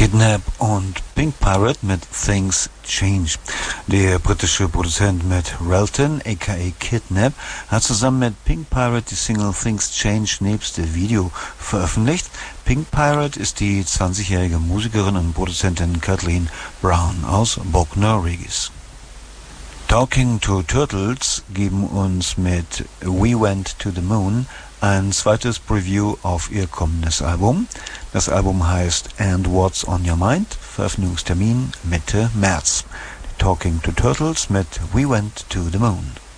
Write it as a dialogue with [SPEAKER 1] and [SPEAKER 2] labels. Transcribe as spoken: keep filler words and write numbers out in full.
[SPEAKER 1] Kidnap und Pink Pirate mit Things Change. Der britische Produzent Matt Relton, aka Kidnap, hat zusammen mit Pink Pirate die Single Things Change nebst dem Video veröffentlicht. Pink Pirate ist die zwanzigjährige Musikerin und Produzentin Kathleen Brown aus Bognor Regis. Talking to Turtles geben uns mit We Went to the Moon ein zweites Preview auf ihr kommendes Album. Das Album heißt And What's on Your Mind, Veröffentlichungstermin Mitte März. Talking to Turtles mit We Went to the Moon.